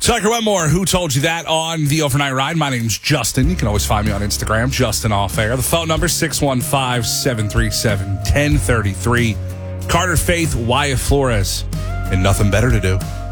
Tucker Wetmore, who told you that on the Overnight Ride? My name's Justin. You can always find me on Instagram, Justin Off Air. The phone number, 615-737-1033. Carter Faith, Wyatt Flores, and nothing better to do.